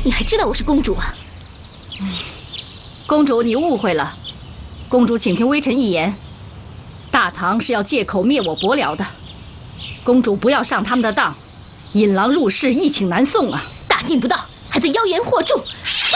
你还知道我是公主啊？ 公主，你误会了。公主，请听微臣一言，大唐是要借口灭我伯辽的，公主不要上他们的当，引狼入室，易请难送啊！ 大逆不道，还在妖言惑众，杀！